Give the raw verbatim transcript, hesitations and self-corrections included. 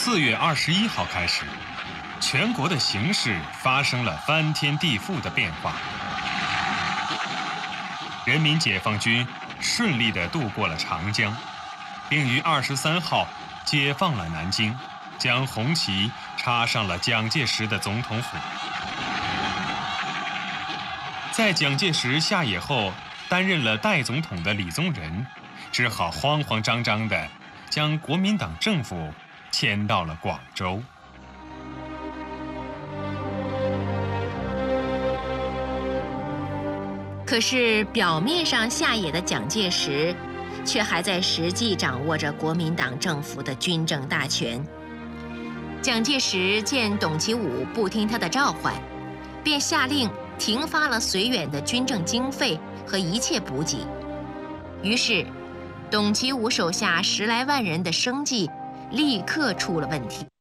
四月二十一号开始，全国的形势发生了翻天地覆的变化。人民解放军顺利地渡过了长江，并于二十三号解放了南京，将红旗插上了蒋介石的总统府。在蒋介石下野后，担任了代总统的李宗仁，只好慌慌张张地将国民党政府迁到了广州。 可是表面上下野的蒋介石，却还在实际掌握着国民党政府的军政大权。蒋介石见董其武不听他的召唤，便下令停发了绥远的军政经费和一切补给。于是，董其武手下十来万人的生计立刻出了问题。